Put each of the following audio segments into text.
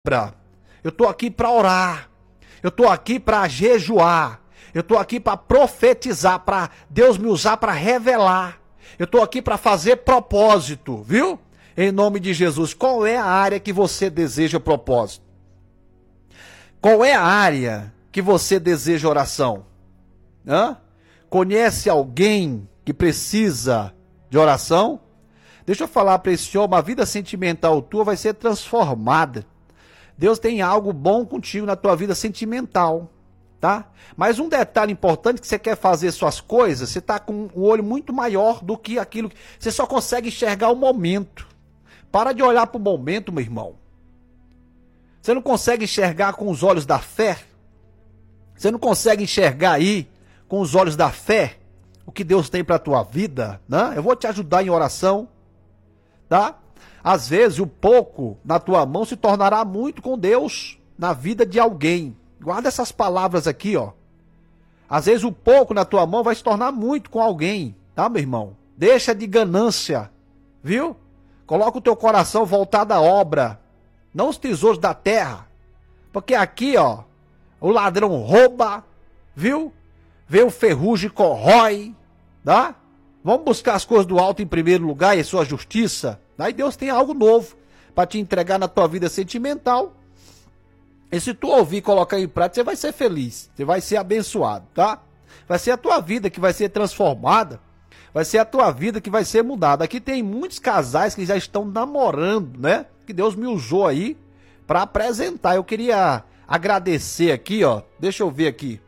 Eu estou aqui para orar. Eu estou aqui para jejuar. Eu estou aqui para profetizar, para Deus me usar para revelar. Eu estou aqui para fazer propósito, viu? Em nome de Jesus. Qual é a área que você deseja propósito? Qual é a área que você deseja oração? Hã? Conhece alguém que precisa de oração? Deixa eu falar para esse homem, a vida sentimental tua vai ser transformada. Deus tem algo bom contigo na tua vida sentimental, tá? Mas um detalhe importante que você quer fazer suas coisas, você está com o olho muito maior do que aquilo que... Você só consegue enxergar o momento. Para de olhar para o momento, meu irmão. Você não consegue enxergar com os olhos da fé? Você não consegue enxergar aí, com os olhos da fé, o que Deus tem para a tua vida, né? Eu vou te ajudar em oração, tá? Às vezes o pouco na tua mão se tornará muito com Deus na vida de alguém. Guarda essas palavras aqui, ó. Às vezes o pouco na tua mão vai se tornar muito com alguém, tá, meu irmão? Deixa de ganância, viu? Coloca o teu coração voltado à obra, não os tesouros da terra. Porque aqui, ó, o ladrão rouba, viu? Vê o ferrugem e corrói, tá? Vamos buscar as coisas do alto em primeiro lugar e a sua justiça. Aí Deus tem algo novo para te entregar na tua vida sentimental. E se tu ouvir e colocar em prática, você vai ser feliz. Você vai ser abençoado, tá? Vai ser a tua vida que vai ser transformada. Vai ser a tua vida que vai ser mudada. Aqui tem muitos casais que já estão namorando, né? Que Deus me usou aí para apresentar. Eu queria agradecer aqui, ó. Deixa eu ver aqui.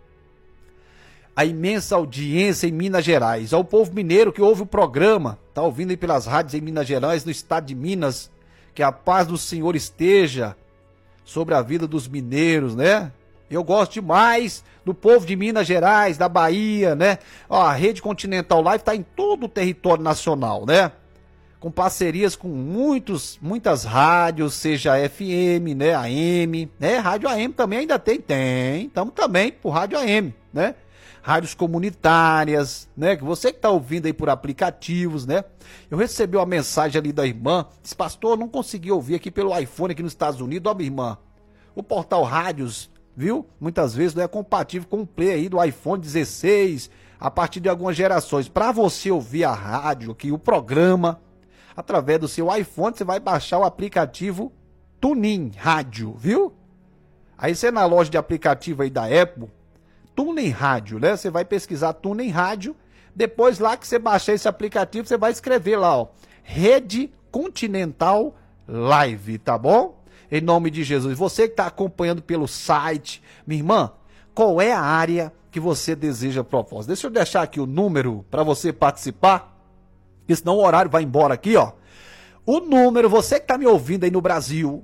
A imensa audiência em Minas Gerais, ao povo mineiro que ouve o programa, tá ouvindo aí pelas rádios em Minas Gerais, no estado de Minas, que a paz do Senhor esteja sobre a vida dos mineiros, né? Eu gosto demais do povo de Minas Gerais, da Bahia, né? Ó, a Rede Continental Live tá em todo o território nacional, né? Com parcerias com muitas rádios, seja FM, né? AM, né? Rádio AM também ainda tem, estamos também por Rádio AM, né? Rádios comunitárias, né? Você que está ouvindo aí por aplicativos, né? Eu recebi uma mensagem ali da irmã, disse, pastor, eu não consegui ouvir aqui pelo iPhone aqui nos Estados Unidos. Ó, minha irmã, o portal Rádios, viu? Muitas vezes não é compatível com o play aí do iPhone 16, a partir de algumas gerações. Para você ouvir a rádio aqui, o programa, através do seu iPhone, você vai baixar o aplicativo TuneIn Rádio, viu? Aí você na loja de aplicativo aí da Apple, TuneIn Rádio, né? Você vai pesquisar TuneIn Rádio, depois lá que você baixar esse aplicativo, você vai escrever lá, ó, Rede Continental Live, tá bom? Em nome de Jesus. Você que está acompanhando pelo site, minha irmã, qual é a área que você deseja propósito? Deixa eu deixar aqui o número para você participar, porque senão o horário vai embora aqui, ó. O número, você que está me ouvindo aí no Brasil,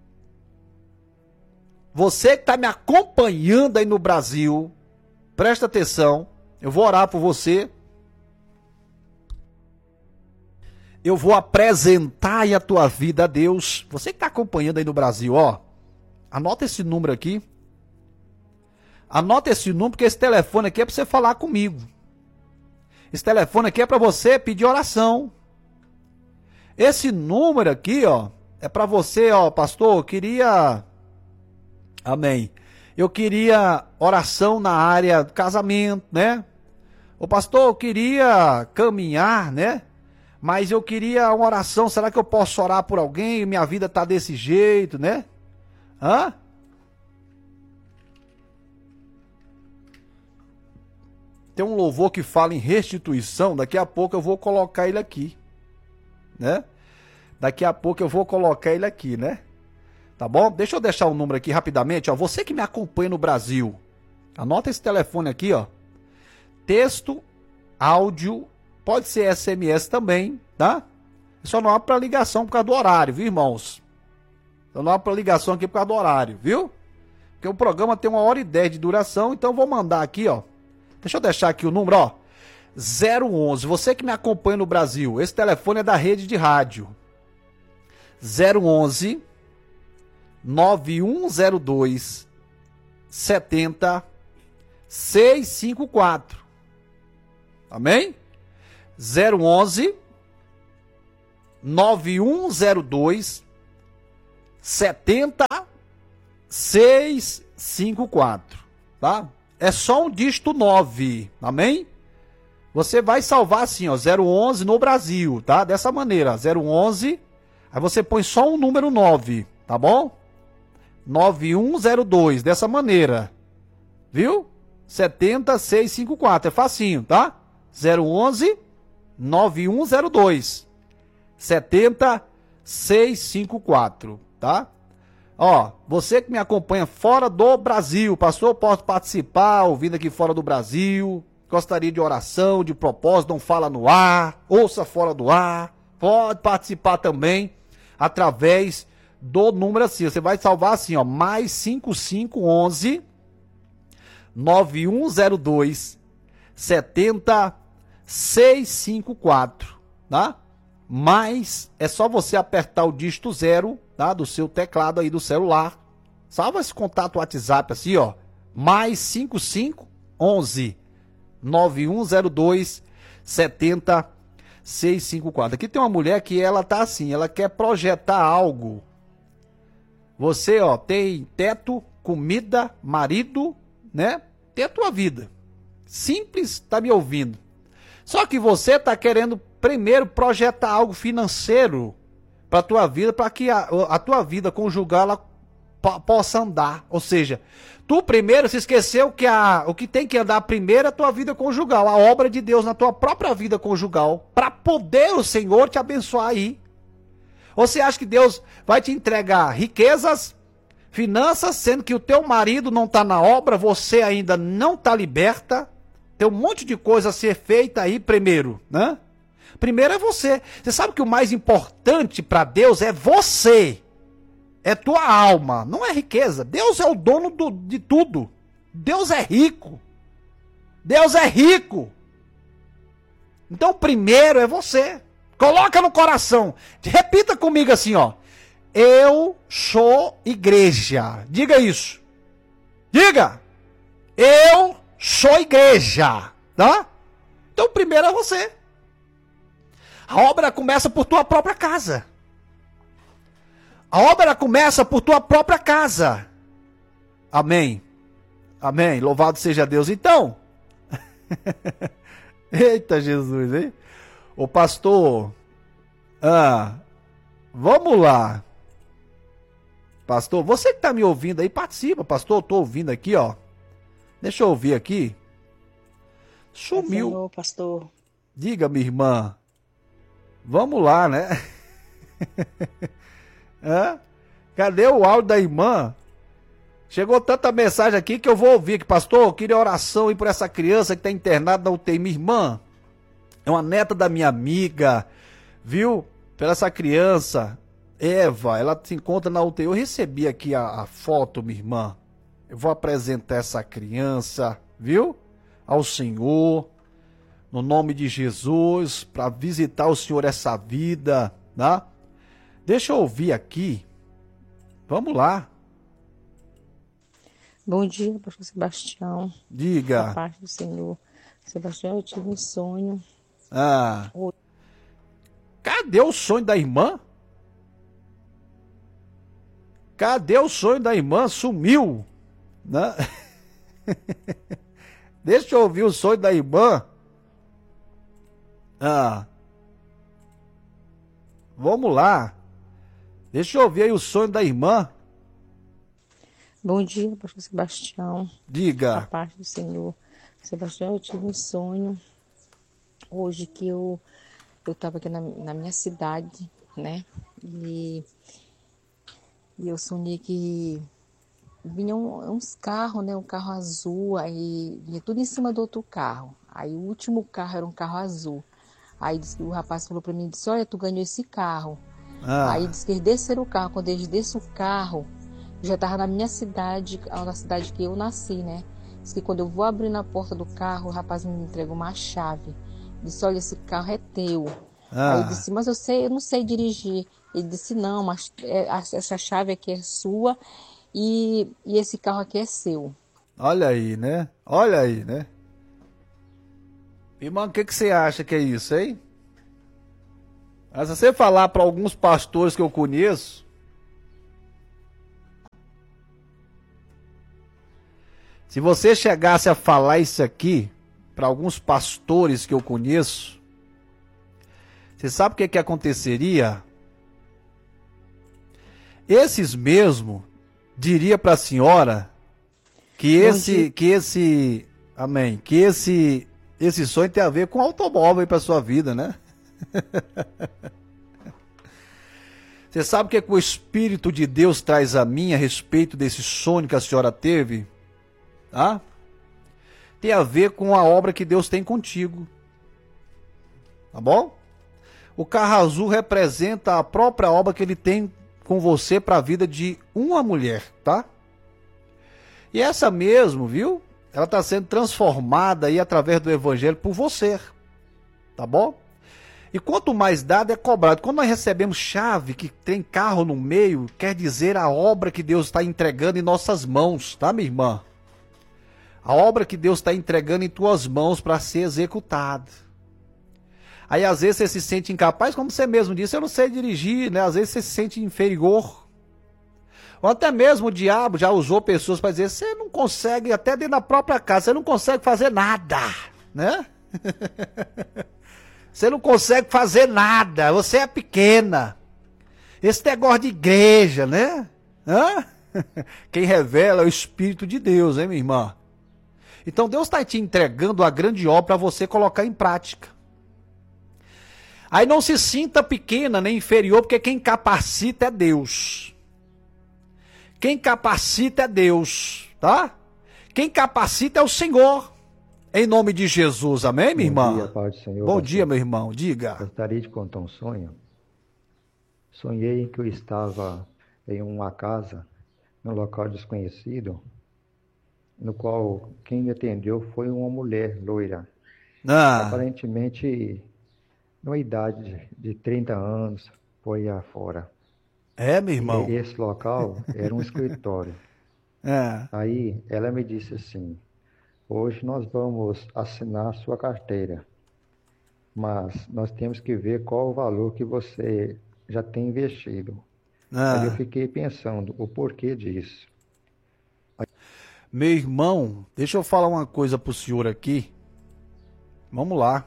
você que está me acompanhando aí no Brasil, presta atenção, eu vou orar por você. Eu vou apresentar aí a tua vida a Deus. Você que está acompanhando aí no Brasil, ó, anota esse número aqui. Anota esse número, porque esse telefone aqui é para você falar comigo. Esse telefone aqui é para você pedir oração. Esse número aqui, ó, é para você, ó, pastor, eu queria... Amém. Eu queria oração na área do casamento, né? Ô pastor, eu queria caminhar, né? Mas eu queria uma oração, será que eu posso orar por alguém? Minha vida tá desse jeito, né? Hã? Tem um louvor que fala em restituição, daqui a pouco eu vou colocar ele aqui, né? Daqui a pouco eu vou colocar ele aqui, né? Tá bom? Deixa eu deixar o número aqui rapidamente, ó. Você que me acompanha no Brasil, anota esse telefone aqui, ó. Texto, áudio, pode ser SMS também, tá? Só não há para ligação por causa do horário, viu, irmãos? Só não há para ligação aqui por causa do horário, viu? Porque o programa tem 1h10 de duração, então eu vou mandar aqui, ó. Deixa eu deixar aqui o número, ó. 011, você que me acompanha no Brasil, esse telefone é da rede de rádio. 011 9102 70 654. Amém? 011 9102 70654, tá? É só um dígito 9, amém? Você vai salvar assim, ó, 011 no Brasil, tá? Dessa maneira, 011, aí você põe só um número 9, tá bom? 9102, dessa maneira, viu? 70654, é facinho, tá? 011 9102 70654, tá? Ó, você que me acompanha fora do Brasil, pastor, posso participar, ouvindo aqui fora do Brasil, gostaria de oração, de propósito, não fala no ar, ouça fora do ar, pode participar também através do número assim, você vai salvar assim, ó, mais 5511 9102 70654, tá? Mas é só você apertar o dígito 0, tá? Do seu teclado aí do celular. Salva esse contato WhatsApp assim, ó. Mais 5511 9102 70654. Aqui tem uma mulher que ela tá assim, ela quer projetar algo. Você, ó, tem teto, comida, marido, né? Tem a tua vida. Simples, tá me ouvindo. Só que você tá querendo primeiro projetar algo financeiro para tua vida, para que a tua vida conjugal ela possa andar. Ou seja, tu primeiro se esqueceu que o que tem que andar primeiro é a tua vida conjugal, a obra de Deus na tua própria vida conjugal, para poder o Senhor te abençoar aí. Ou você acha que Deus vai te entregar riquezas, finanças, sendo que o teu marido não está na obra, você ainda não está liberta? Tem um monte de coisa a ser feita aí primeiro, né? Primeiro é você. Você sabe que o mais importante para Deus é você. É tua alma, não é riqueza. Deus é o dono de tudo. Deus é rico. Deus é rico. Então primeiro é você. Coloca no coração. Repita comigo assim, ó. Eu sou igreja. Diga isso. Diga. Eu sou igreja. Tá? Então primeiro é você. A obra começa por tua própria casa. A obra começa por tua própria casa. Amém. Amém. Louvado seja Deus. Então. Eita Jesus, hein? Ô pastor. Vamos lá. Pastor, você que tá me ouvindo aí, participa. Pastor, eu tô ouvindo aqui, ó. Deixa eu ouvir aqui. Sumiu. Senhor, pastor. Diga, minha irmã. Vamos lá, né? Cadê o áudio da irmã? Chegou tanta mensagem aqui que eu vou ouvir. Que, pastor, eu queria oração aí por essa criança que está internada na UTI. Minha irmã é uma neta da minha amiga, viu? Pela essa criança, Eva, ela se encontra na UTI. Eu recebi aqui a foto, minha irmã. Eu vou apresentar essa criança, viu? Ao Senhor. No nome de Jesus, para visitar o Senhor essa vida, né? Deixa eu ouvir aqui. Vamos lá. Bom dia, pastor Sebastião. Diga. Da parte do Senhor. Sebastião, eu tive um sonho. Cadê o sonho da irmã? Cadê o sonho da irmã? Sumiu, né? Deixa eu ouvir o sonho da irmã. Vamos lá. Deixa eu ouvir aí o sonho da irmã. Bom dia, pastor Sebastião. Diga. Da parte do Senhor. Sebastião, eu tive um sonho hoje que eu estava aqui na minha cidade, né? E eu sonhei que vinham uns carros, né? Um carro azul, aí vinha tudo em cima do outro carro. Aí o último carro era um carro azul. Aí o rapaz falou para mim, disse, olha, tu ganhou esse carro. Aí disse que eles desceram o carro. Quando eles desceram o carro, já estava na minha cidade, na cidade que eu nasci, né? Disse que quando eu vou abrir na porta do carro, o rapaz me entregou uma chave. Disse, olha, esse carro é teu. Aí eu disse, mas eu não sei dirigir. Ele disse, não, mas essa chave aqui é sua e esse carro aqui é seu. Olha aí, né? Olha aí, né? Irmão, o que você acha que é isso, hein? Mas se você falar para alguns pastores que eu conheço, Se você chegasse a falar isso aqui para alguns pastores que eu conheço, você sabe o que aconteceria? Esses mesmo diria para a senhora que esse sonho tem a ver com automóvel para sua vida, né? Você sabe o que o Espírito de Deus traz a mim a respeito desse sonho que a senhora teve? Tá? Tem a ver com a obra que Deus tem contigo. Tá bom? O carro azul representa a própria obra que ele tem com você para a vida de uma mulher, tá? E essa mesmo, viu? Ela está sendo transformada aí através do evangelho por você, tá bom? E quanto mais dado é cobrado. Quando nós recebemos chave que tem carro no meio, quer dizer a obra que Deus está entregando em nossas mãos, tá, minha irmã? A obra que Deus está entregando em tuas mãos para ser executada. Aí às vezes você se sente incapaz, como você mesmo disse, eu não sei dirigir, né? Às vezes você se sente inferior. Ou até mesmo o diabo já usou pessoas para dizer, você não consegue, até dentro da própria casa, você não consegue fazer nada, né? Você não consegue fazer nada, você é pequena. Esse negócio de igreja, né? Hã? Quem revela é o Espírito de Deus, hein, minha irmã? Então Deus está te entregando a grande obra para você colocar em prática. Aí não se sinta pequena nem inferior, porque quem capacita é Deus. Quem capacita é Deus, tá? Quem capacita é o Senhor. Em nome de Jesus, amém, minha irmã? Bom dia, Pai do Senhor. Bom dia, meu irmão, diga. Gostaria de contar um sonho. Sonhei que eu estava em uma casa, num local desconhecido, no qual quem me atendeu foi uma mulher loira. Aparentemente, numa idade de 30 anos, foi afora. É, meu irmão? E esse local era um escritório. Aí ela me disse assim, hoje nós vamos assinar sua carteira, mas nós temos que ver qual o valor que você já tem investido. Aí eu fiquei pensando o porquê disso. Meu irmão, deixa eu falar uma coisa pro senhor aqui. Vamos lá.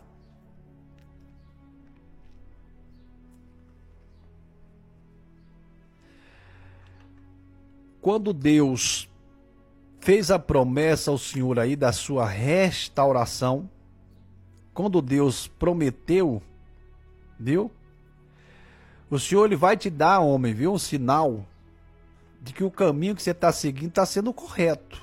Quando Deus fez a promessa ao senhor aí da sua restauração, quando Deus prometeu, viu? O senhor ele vai te dar, homem, viu? Um sinal de que o caminho que você está seguindo está sendo correto.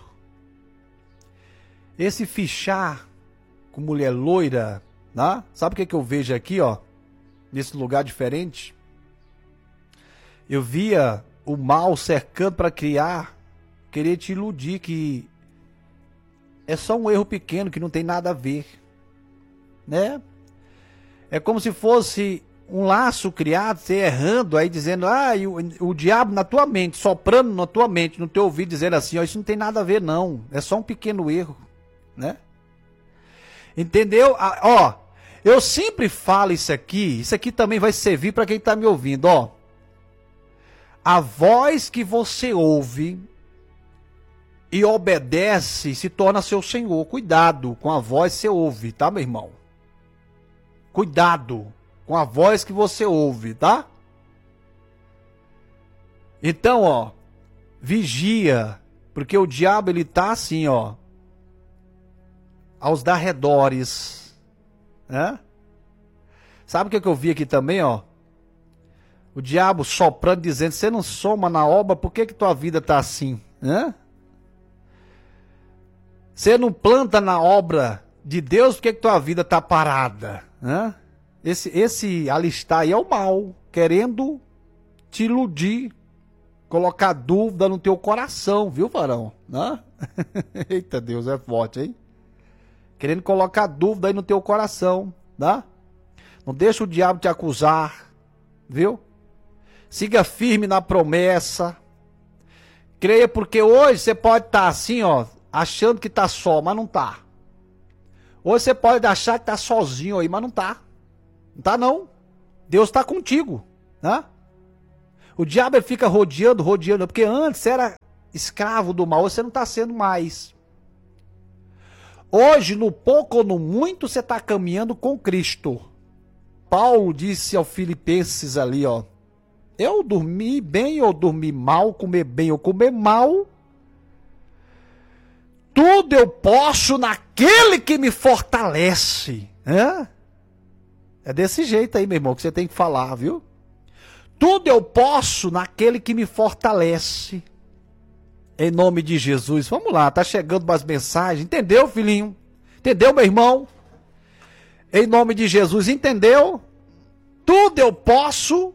Esse fichar com mulher loira, né? Sabe o que eu vejo aqui, ó? Nesse lugar diferente? Eu via o mal cercando para querer te iludir que é só um erro pequeno que não tem nada a ver, né? É como se fosse um laço criado, você errando aí dizendo, e o diabo na tua mente, soprando na tua mente, no teu ouvido, dizendo assim, ó, isso não tem nada a ver não, é só um pequeno erro, né? Entendeu? Ó, eu sempre falo isso aqui também vai servir para quem está me ouvindo, ó. A voz que você ouve e obedece se torna seu senhor. Cuidado com a voz que você ouve, tá, meu irmão? Cuidado com a voz que você ouve, tá? Então, ó, vigia, porque o diabo ele tá assim, ó, aos arredores, né? Sabe o que eu vi aqui também, ó? O diabo soprando, dizendo, você não soma na obra, por que tua vida tá assim, né? Você não planta na obra de Deus, por que tua vida tá parada, né? Esse alistar aí é o mal, querendo te iludir, colocar dúvida no teu coração, viu, varão? Né? Eita Deus, é forte, hein? Querendo colocar dúvida aí no teu coração, tá? Não deixa o diabo te acusar, viu? Siga firme na promessa. Creia, porque hoje você pode estar assim, ó, achando que tá só, mas não tá. Hoje você pode achar que tá sozinho aí, mas não tá. Não tá não. Deus tá contigo, né? O diabo ele fica rodeando, porque antes você era escravo do mal, hoje você não tá sendo mais. Hoje, no pouco ou no muito, você está caminhando com Cristo. Paulo disse aos Filipenses ali, ó. Eu dormi bem ou dormi mal, comer bem ou comer mal. Tudo eu posso naquele que me fortalece. É desse jeito aí, meu irmão, que você tem que falar, viu? Tudo eu posso naquele que me fortalece. Em nome de Jesus. Vamos lá, tá chegando umas mensagens. Entendeu, filhinho? Entendeu, meu irmão? Em nome de Jesus, entendeu? Tudo eu posso.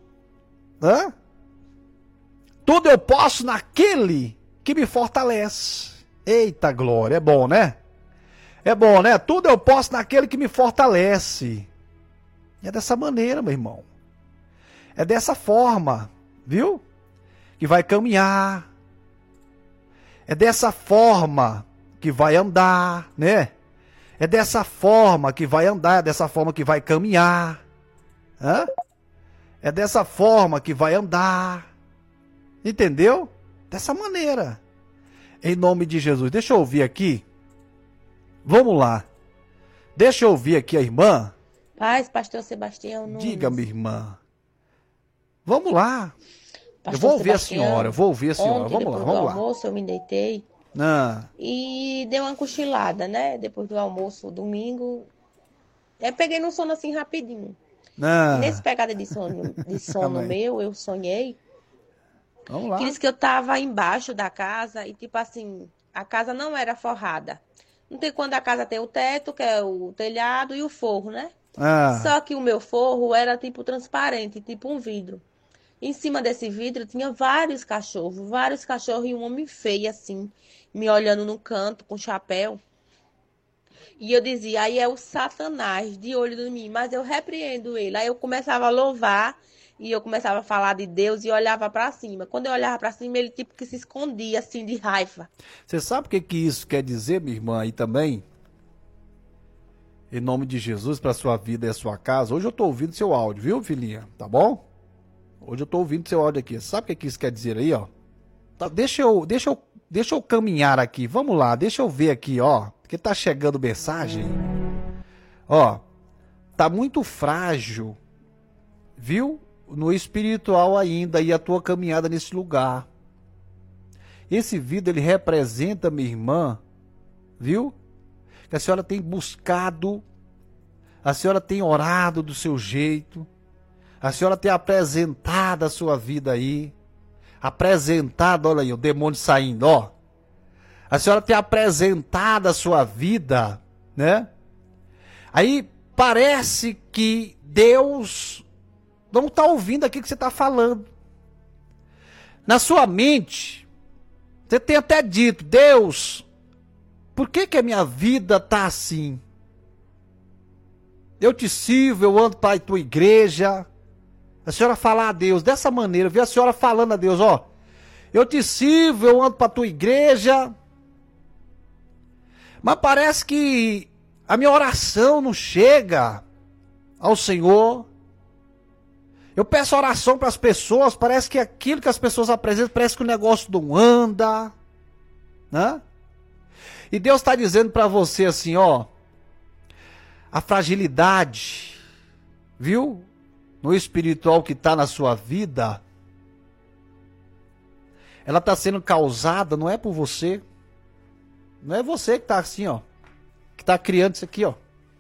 Tudo eu posso naquele que me fortalece. Eita glória, é bom, né? É bom, né? Tudo eu posso naquele que me fortalece. É dessa maneira, meu irmão. É dessa forma, viu? Que vai caminhar. É dessa forma que vai andar, né? É dessa forma que vai andar, é dessa forma que vai caminhar. É dessa forma que vai andar. Entendeu? Dessa maneira. Em nome de Jesus. Deixa eu ouvir aqui. Vamos lá. Deixa eu ouvir aqui a irmã. Paz, pastor Sebastião Nunes. Diga, minha irmã. Vamos lá. Pastor eu vou ouvir Sebastião, a senhora, Ontem, Vamos lá, depois vamos do lá. almoço, eu me deitei e dei uma cochilada, né? Depois do almoço, domingo. Eu peguei no sono assim rapidinho. Nesse pegada de sono meu, eu sonhei. Vamos lá. Que disse que eu tava embaixo da casa e, tipo assim, a casa não era forrada. Não tem quando a casa tem o teto, que é o telhado, e o forro, né? Só que o meu forro era tipo transparente, tipo um vidro. Em cima desse vidro tinha vários cachorros e um homem feio assim, me olhando no canto com chapéu. E eu dizia, aí é o Satanás de olho em mim, mas eu repreendo ele. Aí eu começava a louvar e eu começava a falar de Deus e olhava para cima. Quando eu olhava para cima, ele tipo que se escondia assim de raiva. Você sabe o que isso quer dizer, minha irmã, aí também? Em nome de Jesus, para sua vida e a sua casa. Hoje eu tô ouvindo seu áudio, viu, filhinha? Tá bom? Hoje eu tô ouvindo seu áudio aqui. Sabe o que isso quer dizer aí, ó? Tá, deixa eu caminhar aqui. Vamos lá, deixa eu ver aqui, ó. Porque tá chegando mensagem. Ó, tá muito frágil, viu? No espiritual ainda e a tua caminhada nesse lugar. Esse vidro, ele representa, minha irmã, viu? Que a senhora tem buscado, a senhora tem orado do seu jeito, a senhora tem apresentado a sua vida aí, apresentado, olha aí, o demônio saindo, ó. A senhora tem apresentado a sua vida, né? Aí parece que Deus não está ouvindo aquilo que você está falando. Na sua mente, você tem até dito, Deus, por que a minha vida está assim? Eu te sirvo, eu ando para a tua igreja. A senhora falar a Deus dessa maneira, vê a senhora falando a Deus, ó. Eu te sirvo, eu ando para a tua igreja. Mas parece que a minha oração não chega ao Senhor. Eu peço oração para as pessoas, parece que aquilo que as pessoas apresentam, parece que o negócio não anda, né? E Deus está dizendo para você assim, ó, a fragilidade, viu? No espiritual que está na sua vida, ela está sendo causada, não é por você, não é você que está assim, ó, que está criando isso aqui, ó.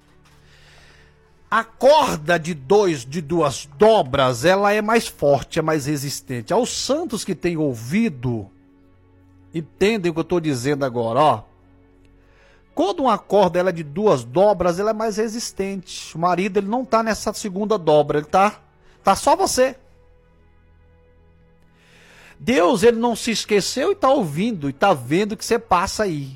A corda de duas dobras, ela é mais forte, é mais resistente. Aos santos que têm ouvido, entendem o que eu estou dizendo agora, ó. Quando uma corda ela é de duas dobras, ela é mais resistente. O marido, ele não está nessa segunda dobra, ele tá só você. Deus, ele não se esqueceu e está ouvindo, e está vendo o que você passa aí.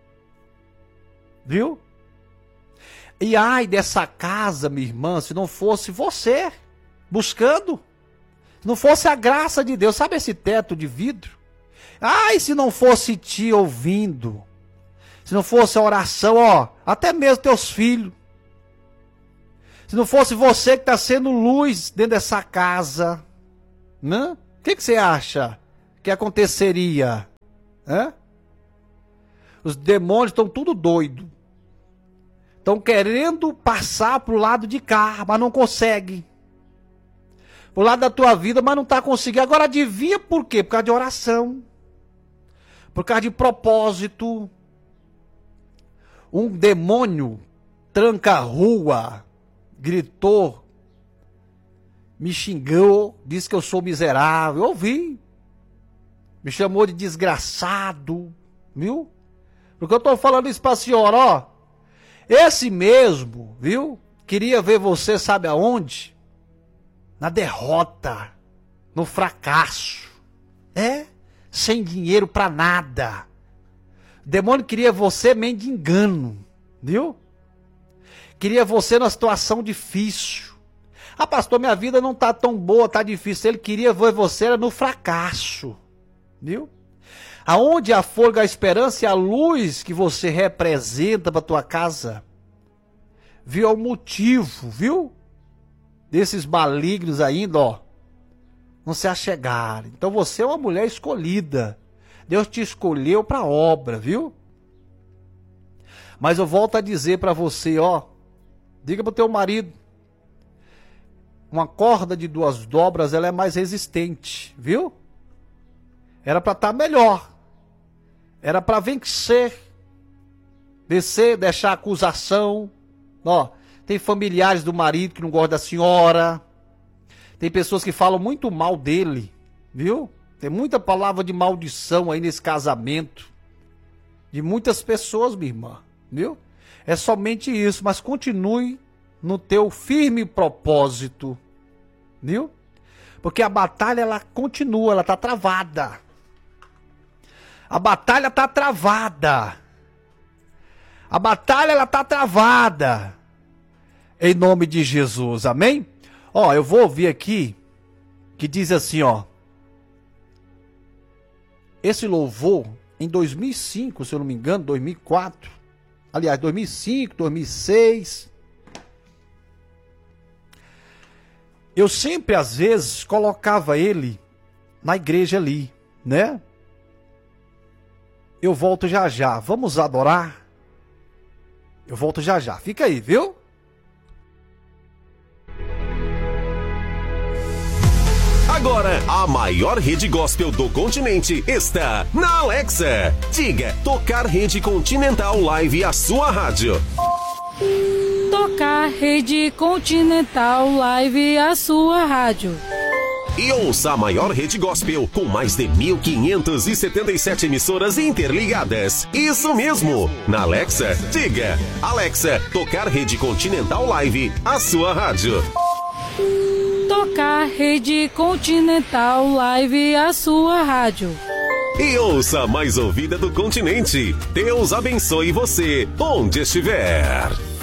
Viu? E ai dessa casa, minha irmã, se não fosse você buscando, se não fosse a graça de Deus, sabe esse teto de vidro? Ai, se não fosse te ouvindo, se não fosse a oração, ó, até mesmo teus filhos, se não fosse você que está sendo luz dentro dessa casa, né? O que você acha que aconteceria? Os demônios estão tudo doido. Estão querendo passar pro lado de cá, mas não consegue. Pro lado da tua vida, mas não tá conseguindo. Agora adivinha por quê? Por causa de oração. Por causa de propósito. Um demônio tranca-rua, gritou, me xingou, disse que eu sou miserável. Eu ouvi. Me chamou de desgraçado, viu? Porque eu tô falando isso pra senhora, ó. Esse mesmo, viu? Queria ver você, sabe aonde? Na derrota, no fracasso. Sem dinheiro pra nada. O demônio queria você mendigando, viu? Queria você numa situação difícil. Ah, pastor, minha vida não tá tão boa, tá difícil. Ele queria ver você no fracasso, viu? Aonde a folga, a esperança e a luz que você representa para tua casa, viu? É o motivo, viu? Desses malignos ainda, ó, não se achegarem. Então você é uma mulher escolhida. Deus te escolheu para a obra, viu? Mas eu volto a dizer para você, ó, diga pro teu marido, uma corda de 2 dobras, ela é mais resistente, viu? Era para estar melhor. Era para vencer, deixar acusação. Ó, tem familiares do marido que não gostam da senhora. Tem pessoas que falam muito mal dele, viu? Tem muita palavra de maldição aí nesse casamento. De muitas pessoas, minha irmã, viu? É somente isso, mas continue no teu firme propósito, viu? Porque a batalha, ela continua, ela tá travada. A batalha tá travada. A batalha, ela tá travada. Em nome de Jesus, amém? Ó, eu vou ouvir aqui, que diz assim, ó. Esse louvor, em 2005, se eu não me engano, 2004. Aliás, 2005, 2006. Eu sempre, às vezes, colocava ele na igreja ali, né? Eu volto já já. Vamos adorar? Eu volto já já. Fica aí, viu? Agora, a maior rede gospel do continente está na Alexa. Diga, tocar Rede Continental Live, a sua rádio. Tocar Rede Continental Live, a sua rádio. E ouça a maior rede gospel com mais de 1.577 emissoras interligadas. Isso mesmo! Na Alexa, diga, Alexa, tocar Rede Continental Live, a sua rádio. Tocar Rede Continental Live, a sua rádio. E ouça a mais ouvida do continente. Deus abençoe você, onde estiver.